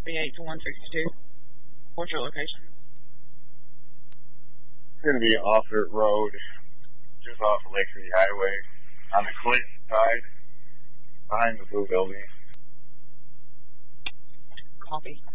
38 to 162. What's your location? It's going to be Offutt Road, just off of Lake City Highway, on the Clinton side, behind the blue building. Copy.